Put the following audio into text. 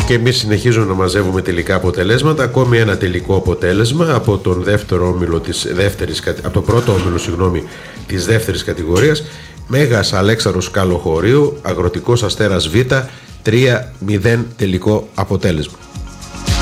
Και εμείς συνεχίζουμε να μαζεύουμε τελικά αποτελέσματα. Ακόμη ένα τελικό αποτέλεσμα από τον από το πρώτο όμιλο της δεύτερης κατηγορίας. Μέγας Αλέξανδρος Καλοχωρίου, Αγροτικός Αστέρας Β, 3-0 τελικό αποτέλεσμα.